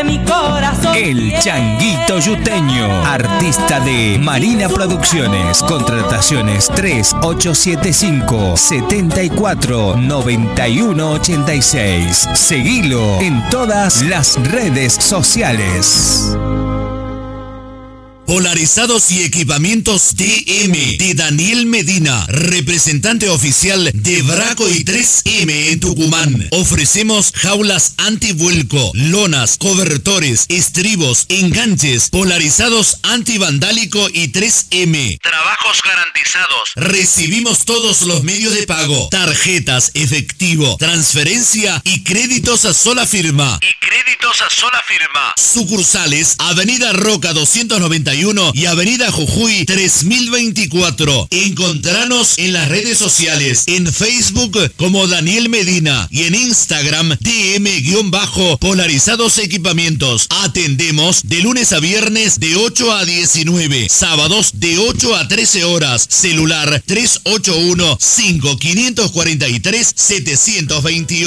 que mi corazón El quiere. Changuito Yuteño, artista de Marina Producciones. Contrataciones 3875 74 91 86. Seguilo en todas las redes sociales. Polarizados y equipamientos DM de Daniel Medina, representante oficial de Braco y 3M en Tucumán. Ofrecemos jaulas antivuelco, lonas, cobertores, estribos, enganches, polarizados antivandálico y 3M. Trabajos garantizados. Recibimos todos los medios de pago: tarjetas, efectivo, transferencia y créditos a sola firma. Sucursales: Avenida Roca 291 y Avenida Jujuy 3024. Encontranos en las redes sociales, en Facebook como Daniel Medina y en Instagram DM-polarizados equipamientos. Atendemos de lunes a viernes de 8 a 19, sábados de 8 a 13 horas. Celular 381-5543-728.